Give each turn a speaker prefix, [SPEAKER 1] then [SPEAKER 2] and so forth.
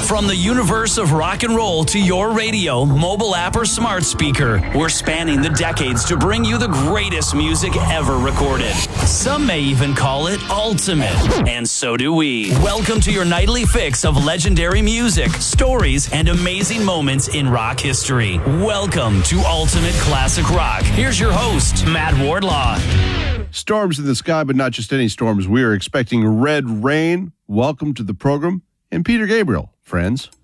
[SPEAKER 1] From the universe of rock and roll to your radio, mobile app, or smart speaker, we're spanning the decades to bring you the greatest music ever recorded. Some may even call it ultimate, and so do we. Welcome to your nightly fix of legendary music, stories, and amazing moments in rock history. Welcome to Ultimate Classic Rock. Here's your host, Matt Wardlaw.
[SPEAKER 2] Storms in the sky, but not just any storms. We are expecting red rain. Welcome to the program. And Peter Gabriel, friends.